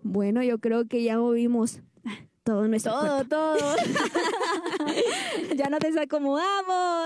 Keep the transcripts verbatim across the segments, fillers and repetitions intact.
Bueno, yo creo que ya movimos todo nuestro Todo, cuerpo. todo. Ya nos desacomodamos.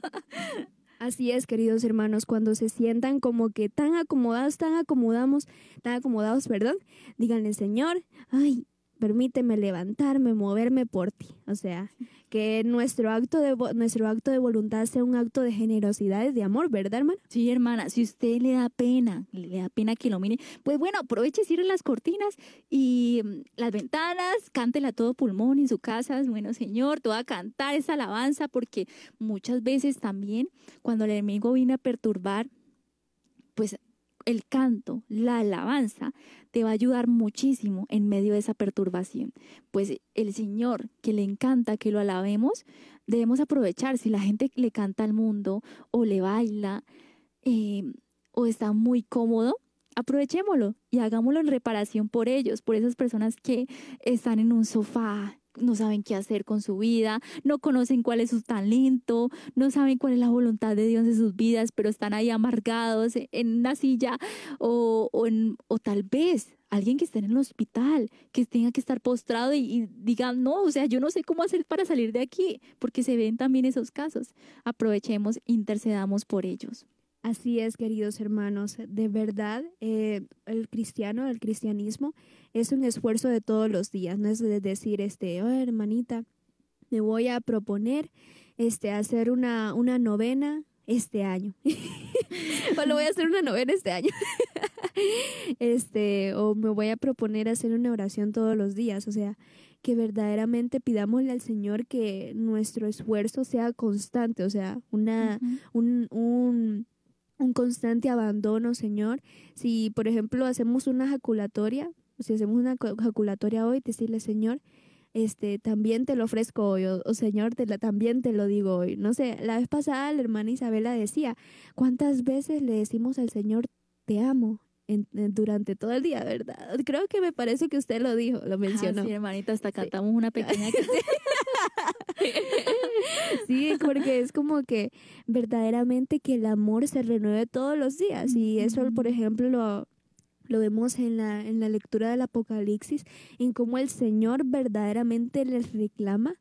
Así es, queridos hermanos, cuando se sientan como que tan acomodados, tan acomodamos, tan acomodados, perdón, díganle, Señor, ay, permíteme levantarme, moverme por ti. O sea, que nuestro acto de vo- nuestro acto de voluntad sea un acto de generosidad y de amor, ¿verdad, hermana? Sí, hermana, si usted le da pena, le da pena que lo mire, pues bueno, aproveche, cierre las cortinas y mm, las ventanas, cántela a todo pulmón en su casa. Bueno, Señor, te voy a cantar esa alabanza porque muchas veces también cuando el enemigo viene a perturbar, pues el canto, la alabanza, te va a ayudar muchísimo en medio de esa perturbación. Pues el Señor, que le encanta que lo alabemos, debemos aprovechar. Si la gente le canta al mundo o le baila eh, o está muy cómodo, aprovechémoslo y hagámoslo en reparación por ellos, por esas personas que están en un sofá, no saben qué hacer con su vida, no conocen cuál es su talento, no saben cuál es la voluntad de Dios en sus vidas, pero están ahí amargados en una silla o, o, en, o tal vez alguien que esté en el hospital, que tenga que estar postrado y, y diga, no, o sea, yo no sé cómo hacer para salir de aquí, porque se ven también esos casos. Aprovechemos, intercedamos por ellos. Así es, queridos hermanos, de verdad, eh, el cristiano, el cristianismo es un esfuerzo de todos los días, no es de decir, este, oh, hermanita, me voy a proponer, este, hacer una, una novena este año, o lo voy a hacer una novena este año, este, o me voy a proponer hacer una oración todos los días, o sea, que verdaderamente pidámosle al Señor que nuestro esfuerzo sea constante, o sea, una, Uh-huh. un, un un constante abandono, Señor. Si, por ejemplo, hacemos una ejaculatoria, si hacemos una co- ejaculatoria hoy, decirle, Señor, este, también te lo ofrezco hoy, o, o Señor, te la, también te lo digo hoy. No sé, la vez pasada la hermana Isabela decía, ¿cuántas veces le decimos al Señor, te amo? En- en- durante todo el día, ¿verdad? Creo que me parece que usted lo dijo, lo Ah, mencionó. sí, hermanita, hasta Sí. cantamos una pequeña canción. Sí, porque es como que verdaderamente que el amor se renueve todos los días y eso, por ejemplo, lo, lo vemos en la, en la lectura del Apocalipsis, en cómo el Señor verdaderamente les reclama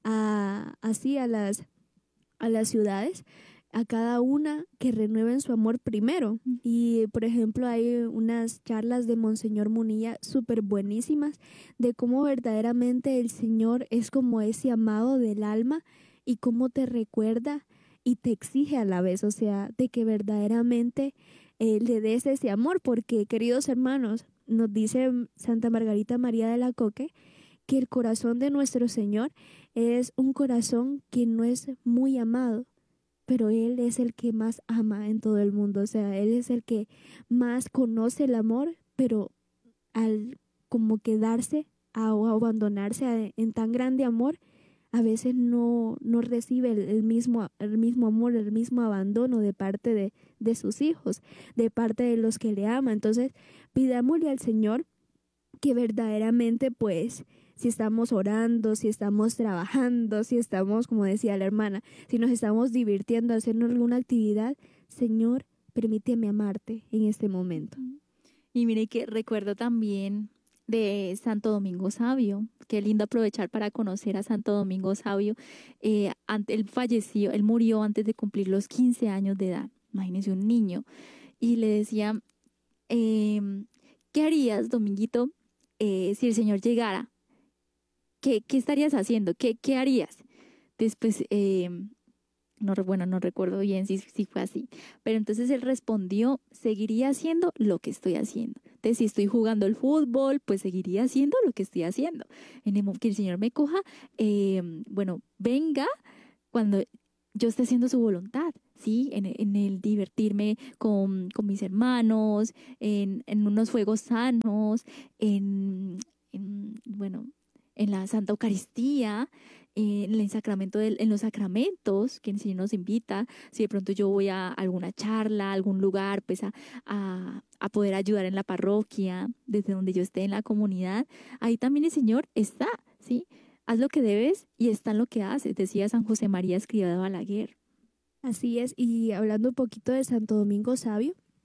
a, así a las, a las ciudades, a cada una que renueven su amor primero. Y, por ejemplo, hay unas charlas de Monseñor Munilla súper buenísimas de cómo verdaderamente el Señor es como ese amado del alma y cómo te recuerda y te exige a la vez, o sea, de que verdaderamente eh, le des ese amor, porque, queridos hermanos, nos dice Santa Margarita María de la Coque que el corazón de nuestro Señor es un corazón que no es muy amado, pero Él es el que más ama en todo el mundo, o sea, Él es el que más conoce el amor, pero al como quedarse a, o abandonarse a- en tan grande amor, a veces no, no recibe el, el mismo, el mismo amor, el mismo abandono de parte de, de sus hijos, de parte de los que le aman. Entonces, pidámosle al Señor que verdaderamente, pues, si estamos orando, si estamos trabajando, si estamos, como decía la hermana, si nos estamos divirtiendo haciendo alguna actividad, Señor, permíteme amarte en este momento. Y mire que recuerdo también de Santo Domingo Sabio. Qué lindo aprovechar para conocer a Santo Domingo Sabio. Eh, ante, él falleció, él murió antes de cumplir los quince años de edad. Imagínese un niño. Y le decía, eh, ¿qué harías, Dominguito, eh, si el Señor llegara? ¿Qué, qué estarías haciendo? ¿Qué, qué harías? Después, eh, no, re- bueno, no recuerdo bien si, si fue así, pero entonces él respondió, seguiría haciendo lo que estoy haciendo. Entonces, si estoy jugando el fútbol, pues seguiría haciendo lo que estoy haciendo. En el mo- que el Señor me coja, eh, bueno, venga cuando yo esté haciendo su voluntad, ¿sí? En, en el divertirme con, con mis hermanos, en, en unos juegos sanos, en, en, bueno, en la Santa Eucaristía, en el sacramento del- en los sacramentos que el Señor nos invita. Si de pronto yo voy a alguna charla, a algún lugar, pues a, a, a poder ayudar en la parroquia, desde donde yo esté en la comunidad, ahí también el Señor está, ¿sí? Haz lo que debes y está en lo que haces, decía San José María Escrivá de Balaguer. Así es, y hablando un poquito de Santo Domingo Sabio,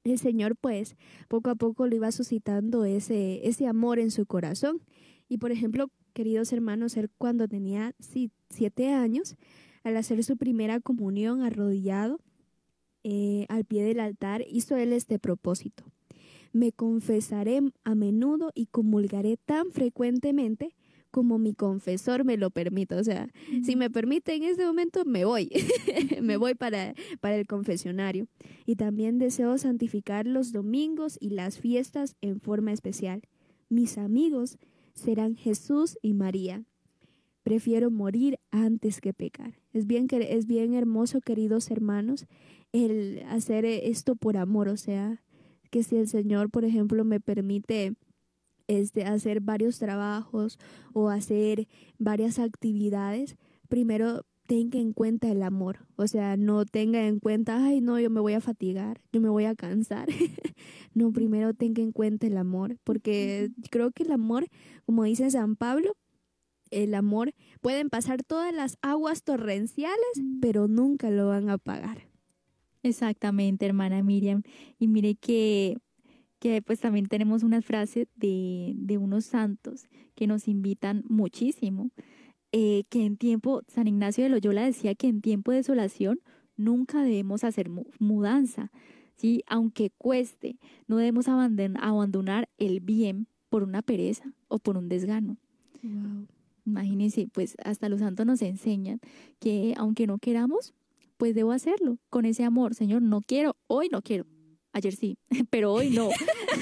el Señor pues poco a poco lo iba suscitando ese, ese amor en su corazón. Y por ejemplo, queridos hermanos, él cuando tenía sí, siete años, al hacer su primera comunión arrodillado eh, al pie del altar, hizo él este propósito: me confesaré a menudo y comulgaré tan frecuentemente como mi confesor me lo permita. O sea, uh-huh. si me permite en este momento, me voy. me voy para, para el confesionario. Y también deseo santificar los domingos y las fiestas en forma especial. Mis amigos serán Jesús y María. Prefiero morir antes que pecar. Es bien, es bien hermoso, queridos hermanos, el hacer esto por amor. O sea, que si el Señor, por ejemplo, me permite este, hacer varios trabajos o hacer varias actividades, primero tenga en cuenta el amor. O sea, no tenga en cuenta, ay, no, yo me voy a fatigar, yo me voy a cansar. No, primero tenga en cuenta el amor, porque creo que el amor, como dice San Pablo, el amor, pueden pasar todas las aguas torrenciales, pero nunca lo van a apagar. Exactamente, hermana Miriam. Y mire que, que pues también tenemos una frase de, de unos santos que nos invitan muchísimo, eh, que en tiempo, San Ignacio de Loyola decía que en tiempo de desolación nunca debemos hacer mu- mudanza, ¿sí? Aunque cueste, no debemos abandon- abandonar el bien por una pereza o por un desgano. Wow. Imagínense, pues hasta los santos nos enseñan que aunque no queramos, pues debo hacerlo con ese amor. Señor, no quiero, hoy no quiero, ayer sí, pero hoy no.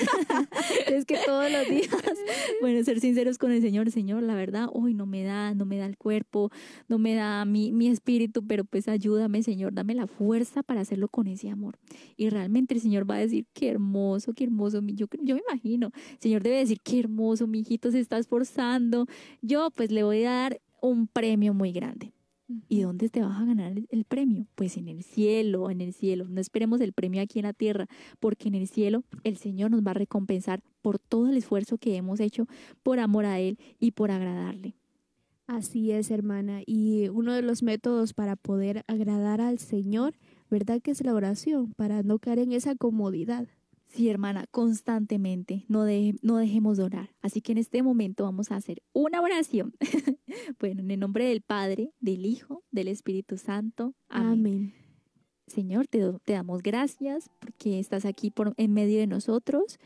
Es que todos los días, bueno, ser sinceros con el Señor, Señor, la verdad, hoy no me da, no me da el cuerpo, no me da mi, mi espíritu, pero pues ayúdame, Señor, dame la fuerza para hacerlo con ese amor. Y realmente el Señor va a decir, qué hermoso, qué hermoso, yo, yo me imagino, el Señor debe decir, qué hermoso, mi hijito se está esforzando, yo pues le voy a dar un premio muy grande. ¿Y dónde te vas a ganar el, el premio? Pues en el cielo, en el cielo. No esperemos el premio aquí en la tierra, porque en el cielo el Señor nos va a recompensar por todo el esfuerzo que hemos hecho por amor a Él y por agradarle. Así es, hermana. Y uno de los métodos para poder agradar al Señor, ¿verdad? Que es la oración, para no caer en esa comodidad. Sí, hermana, constantemente, no, de, no dejemos de orar. Así que en este momento vamos a hacer una oración. Bueno, en el nombre del Padre, del Hijo, del Espíritu Santo. Amén. Amén. Señor, te, te damos gracias porque estás aquí por, en medio de nosotros.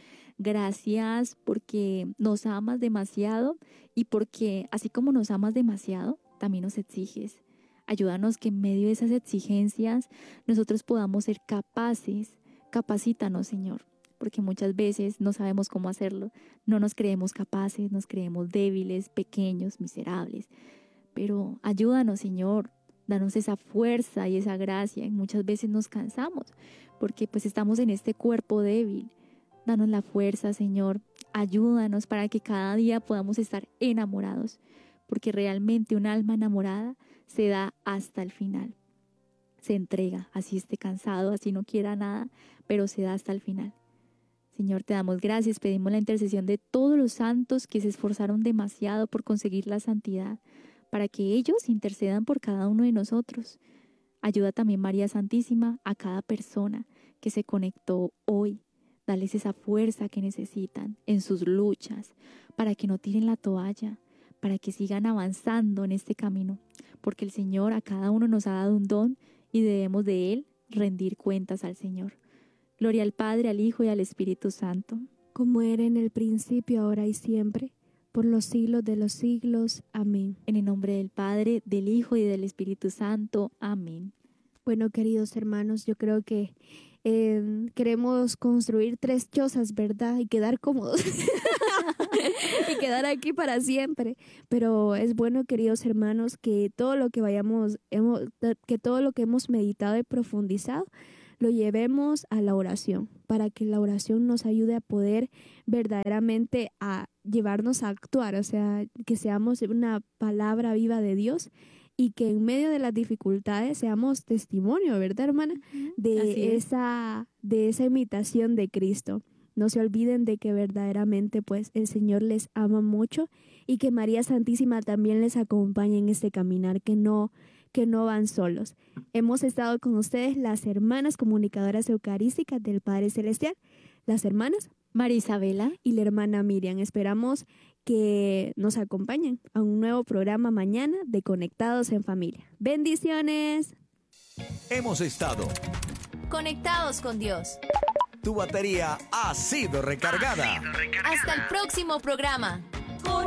Gracias porque nos amas demasiado y porque así como nos amas demasiado, también nos exiges. Ayúdanos que en medio de esas exigencias nosotros podamos ser capaces. Capacítanos, Señor, porque muchas veces no sabemos cómo hacerlo. No nos creemos capaces, nos creemos débiles, pequeños, miserables. Pero ayúdanos, Señor, danos esa fuerza y esa gracia. Y muchas veces nos cansamos porque pues estamos en este cuerpo débil. Danos la fuerza, Señor. Ayúdanos para que cada día podamos estar enamorados, porque realmente un alma enamorada se da hasta el final. Se entrega, así esté cansado, así no quiera nada, pero se da hasta el final. Señor, te damos gracias, pedimos la intercesión de todos los santos que se esforzaron demasiado por conseguir la santidad, para que ellos intercedan por cada uno de nosotros. Ayuda también, María Santísima, a cada persona que se conectó hoy. Dales esa fuerza que necesitan en sus luchas, para que no tiren la toalla, para que sigan avanzando en este camino, porque el Señor a cada uno nos ha dado un don y debemos de Él rendir cuentas al Señor. Gloria al Padre, al Hijo y al Espíritu Santo. Como era en el principio, ahora y siempre, por los siglos de los siglos. Amén. En el nombre del Padre, del Hijo y del Espíritu Santo. Amén. Bueno, queridos hermanos, yo creo que eh, queremos construir tres chozas, ¿verdad? Y quedar cómodos. Y quedar aquí para siempre. Pero es bueno, queridos hermanos, que todo lo que vayamos, hemos, que todo lo que hemos meditado y profundizado, lo llevemos a la oración, para que la oración nos ayude a poder verdaderamente a llevarnos a actuar, o sea, que seamos una palabra viva de Dios y que en medio de las dificultades seamos testimonio, ¿verdad, hermana? De esa, de esa imitación de Cristo. No se olviden de que verdaderamente pues el Señor les ama mucho y que María Santísima también les acompañe en este caminar, que no que no van solos. Hemos estado con ustedes las hermanas comunicadoras eucarísticas del Padre Celestial, las hermanas María Isabela y la hermana Miriam. Esperamos que nos acompañen a un nuevo programa mañana de Conectados en Familia. ¡Bendiciones! Hemos estado conectados con Dios. Tu batería ha sido recargada. Hasta el próximo programa.